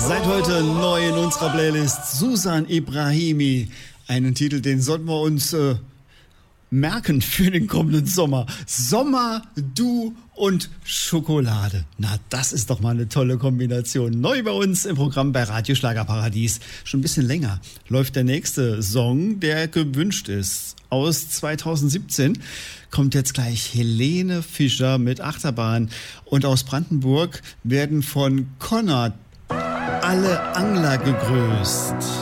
Seit heute neu in unserer Playlist Susan Ibrahimi. Einen Titel, den sollten wir uns merken für den kommenden Sommer. Sommer, du und Schokolade. Na, das ist doch mal eine tolle Kombination. Neu bei uns im Programm bei Radio Schlagerparadies. Schon ein bisschen länger läuft der nächste Song, der gewünscht ist. Aus 2017 kommt jetzt gleich Helene Fischer mit Achterbahn. Und aus Brandenburg werden von Connor alle Angler gegrüßt.